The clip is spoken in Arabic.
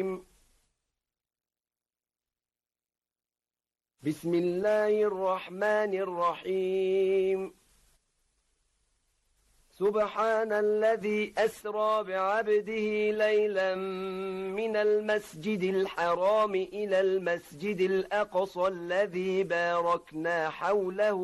بسم الله الرحمن الرحيم سبحان الذي أسرى بعبده ليلا من المسجد الحرام إلى المسجد الأقصى الذي باركنا حوله